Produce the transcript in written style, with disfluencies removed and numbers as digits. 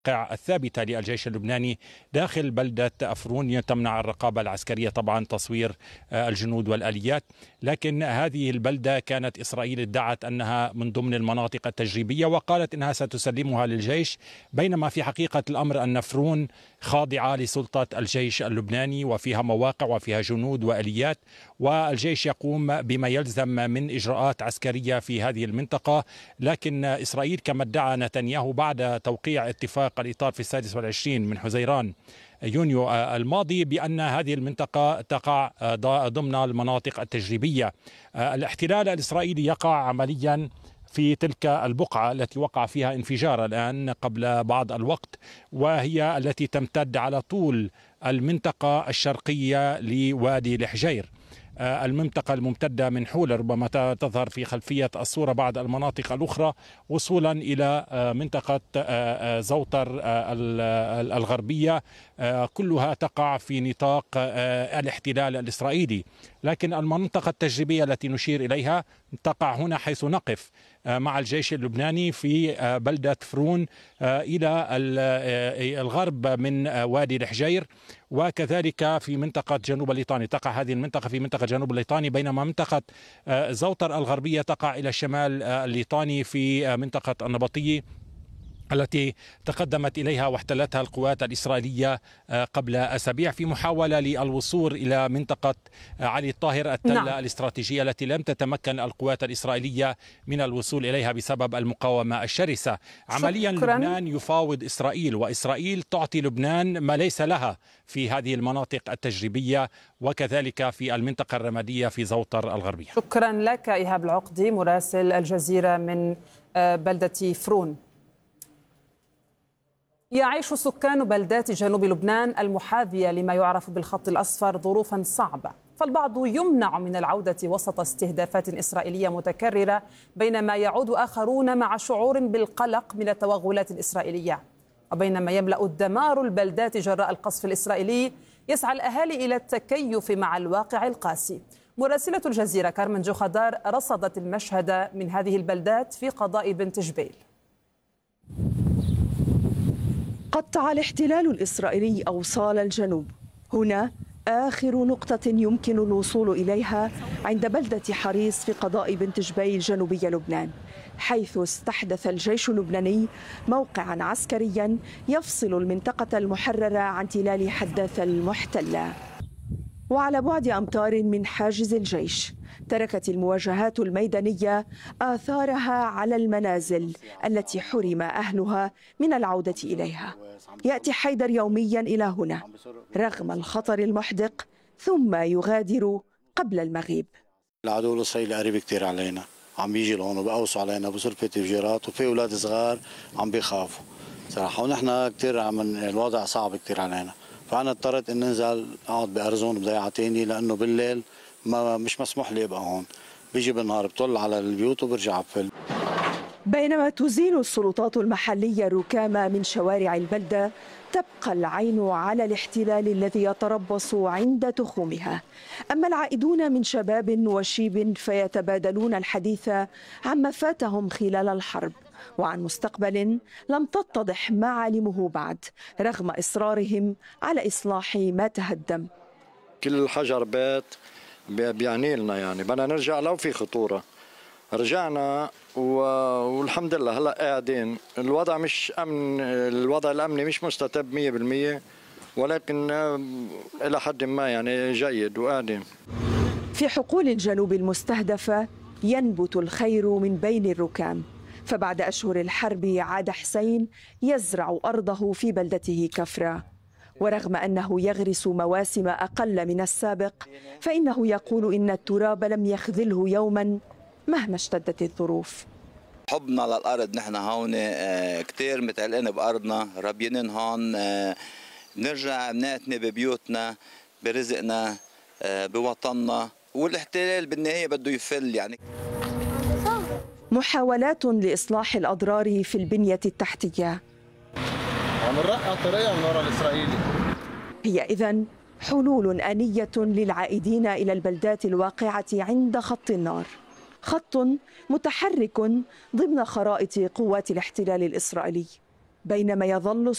الثابتة للجيش اللبناني داخل بلدة أفرون تمنع الرقابة العسكرية طبعا تصوير الجنود والآليات، لكن هذه البلدة كانت إسرائيل ادعت أنها من ضمن المناطق التجريبية وقالت أنها ستسلمها للجيش، بينما في حقيقة الأمر أن أفرون خاضعة لسلطة الجيش اللبناني وفيها مواقع وفيها جنود وآليات، والجيش يقوم بما يلزم من إجراءات عسكرية في هذه المنطقة. لكن إسرائيل كما ادعى نتنياهو بعد توقيع اتفاق الإطار في 26 من حزيران يونيو الماضي بأن هذه المنطقة تقع ضمن المناطق التجريبية. الاحتلال الإسرائيلي يقع عمليا في تلك البقعة التي وقع فيها انفجار الآن قبل بعض الوقت، وهي التي تمتد على طول المنطقة الشرقية لوادي الحجير، المنطقة الممتدة من حول ربما تظهر في خلفية الصورة بعض المناطق الأخرى وصولا إلى منطقة زوطر الغربية، كلها تقع في نطاق الاحتلال الإسرائيلي. لكن المنطقة التجريبية التي نشير إليها تقع هنا حيث نقف مع الجيش اللبناني في بلدة فرون إلى الغرب من وادي الحجير، وكذلك في منطقة جنوب الليطاني تقع هذه المنطقة في منطقة جنوب الليطاني، بينما منطقة زوطر الغربية تقع إلى الشمال الليطاني في منطقة النبطية التي تقدمت إليها واحتلتها القوات الإسرائيلية قبل أسابيع في محاولة للوصول إلى منطقة علي الطاهر التلة الاستراتيجية التي لم تتمكن القوات الإسرائيلية من الوصول إليها بسبب المقاومة الشرسة. عمليا لبنان يفاوض إسرائيل، وإسرائيل تعطي لبنان ما ليس لها في هذه المناطق التجريبية وكذلك في المنطقة الرمادية في زوطر الغربية. شكرا لك إيهاب العقدي مراسل الجزيرة من بلدة فرون. يعيش سكان بلدات جنوب لبنان المحاذية لما يعرف بالخط الأصفر ظروفا صعبة، فالبعض يمنع من العودة وسط استهدافات إسرائيلية متكررة، بينما يعود آخرون مع شعور بالقلق من التوغلات الإسرائيلية. وبينما يملأ الدمار البلدات جراء القصف الإسرائيلي، يسعى الأهالي إلى التكيف مع الواقع القاسي. مراسلة الجزيرة كارمن جوخدار رصدت المشهد من هذه البلدات في قضاء بنت جبيل. قطع الاحتلال الإسرائيلي أوصال الجنوب. هنا آخر نقطة يمكن الوصول إليها عند بلدة حريص في قضاء بنت جبيل جنوبي لبنان، حيث استحدث الجيش اللبناني موقعا عسكريا يفصل المنطقة المحررة عن تلال حداثة المحتلة. وعلى بعد أمتار من حاجز الجيش تركت المواجهات الميدانية آثارها على المنازل التي حرم أهلها من العودة إليها. يأتي حيدر يوميا إلى هنا رغم الخطر المحدق، ثم يغادر قبل المغيب. العدو الإسرائيلي قريب كتير علينا، عم بيجي لهون وبقوصوا علينا بصرفة تفجيرات، وفي أولاد صغار عم بيخافوا صراحة، ونحن كتير الوضع صعب كتير علينا، فأنا اضطريت إن ننزل أقعد بأرزون بضيعة تاني، لأنه بالليل مش مسموح لي أبقى هون، بيجي بالنهار بطل على البيوت وبرجع بفل. بينما تزيل السلطات المحلية الركام من شوارع البلدة، تبقى العين على الاحتلال الذي يتربص عند تخومها. أما العائدون من شباب وشيب فيتبادلون الحديث عما فاتهم خلال الحرب وعن مستقبل لم تتضح معالمه بعد، رغم إصرارهم على إصلاح ما تهدم. كل حجر بيت بيعني لنا، يعني بدنا نرجع لو في خطورة. رجعنا والحمد لله هلا قاعدين، الوضع مش امن، الوضع الامني مش مستتب 100%، ولكن الى حد ما يعني جيد وقاعدين. في حقول الجنوب المستهدفة ينبت الخير من بين الركام، فبعد أشهر الحرب عاد حسين يزرع أرضه في بلدته كفرة، ورغم أنه يغرس مواسم أقل من السابق فإنه يقول إن التراب لم يخذله يوما مهما اشتدت الظروف. حبنا للأرض، نحن هون كتير متعلقين بأرضنا، ربينين هون، بنرجع بنعتني ببيوتنا، برزقنا، بوطننا، والاحتلال بالنهاية بده يفل. يعني محاولات لإصلاح الأضرار في البنية التحتية عم نرقع طريقة من وراء الإسرائيلي. هي إذن حلول آنية للعائدين إلى البلدات الواقعة عند خط النار، خط متحرك ضمن خرائط قوات الاحتلال الإسرائيلي، بينما يظل